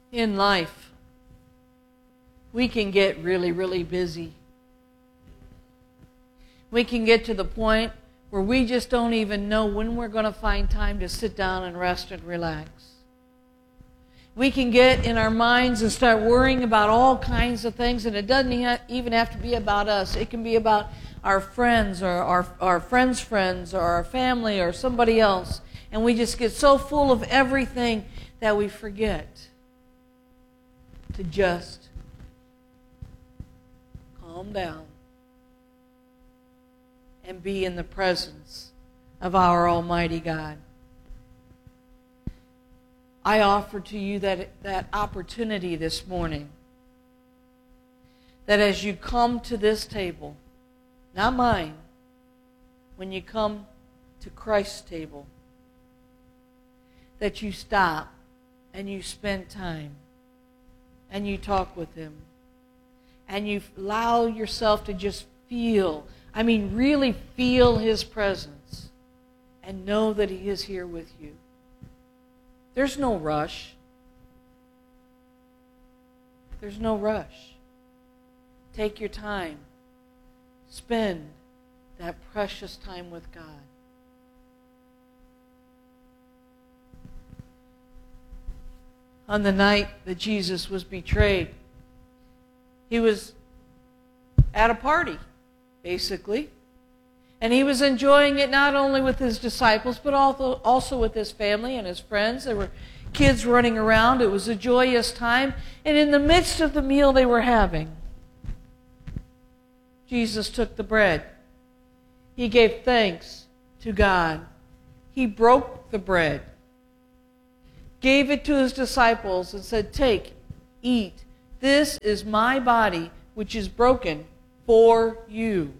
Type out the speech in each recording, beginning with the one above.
In life, we can get really, really busy. We can get to the point where we just don't even know when we're going to find time to sit down and rest and relax. We can get in our minds and start worrying about all kinds of things, and it doesn't even have to be about us. It can be about our friends or our friends' friends or our family or somebody else. And we just get so full of everything that we forget to just calm down and be in the presence of our Almighty God. I offer to you that opportunity this morning, that as you come to this table, not mine, when you come to Christ's table, that you stop and you spend time and you talk with Him and you allow yourself to just feel, really feel His presence and know that He is here with you. There's no rush. There's no rush. Take your time. Spend that precious time with God. On the night that Jesus was betrayed, He was at a party, basically. And He was enjoying it not only with His disciples, but also with His family and His friends. There were kids running around. It was a joyous time. And in the midst of the meal they were having, Jesus took the bread. He gave thanks to God. He broke the bread, gave it to His disciples, and said, "Take, eat. This is my body, which is broken for you."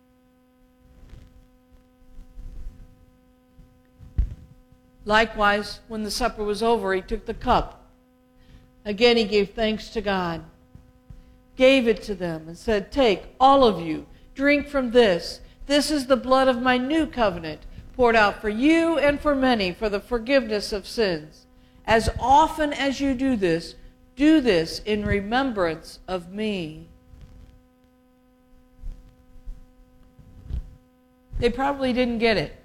Likewise, when the supper was over, He took the cup. Again, He gave thanks to God, gave it to them, and said, "Take, all of you, drink from this. This is the blood of my new covenant, poured out for you and for many for the forgiveness of sins. As often as you do this in remembrance of me." They probably didn't get it.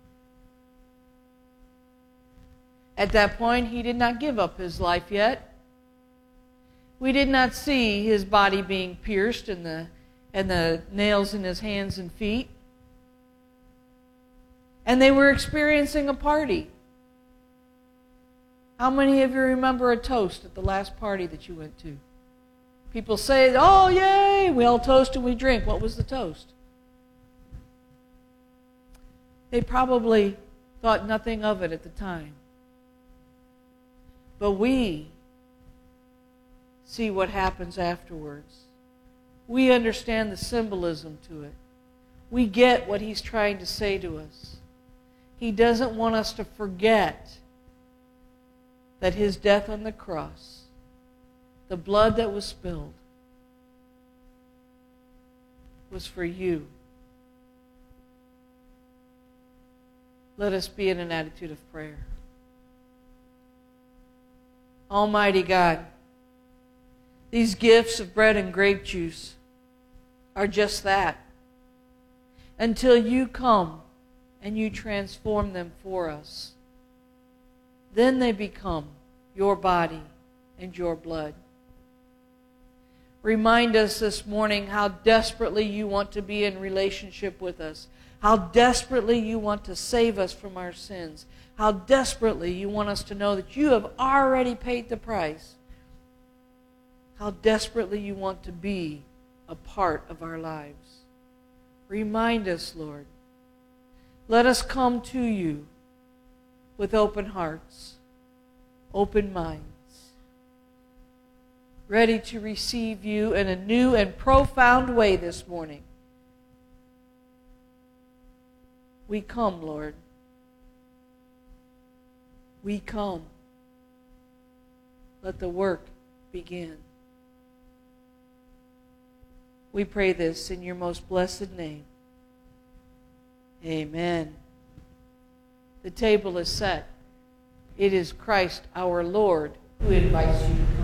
At that point, He did not give up His life yet. We did not see His body being pierced and the nails in His hands and feet. And they were experiencing a party. How many of you remember a toast at the last party that you went to? People say, "Oh, yay, we all toast and we drink." What was the toast? They probably thought nothing of it at the time. But we see what happens afterwards. We understand the symbolism to it. We get what He's trying to say to us. He doesn't want us to forget that His death on the cross, the blood that was spilled, was for you. Let us be in an attitude of prayer. Almighty God, these gifts of bread and grape juice are just that. Until you come and you transform them for us, then they become your body and your blood. Remind us this morning how desperately you want to be in relationship with us, how desperately you want to save us from our sins, how desperately you want us to know that you have already paid the price, how desperately you want to be a part of our lives. Remind us, Lord. Let us come to you with open hearts, open minds, ready to receive you in a new and profound way this morning. We come, Lord. We come. Let the work begin. We pray this in your most blessed name. Amen. The table is set. It is Christ our Lord who invites you to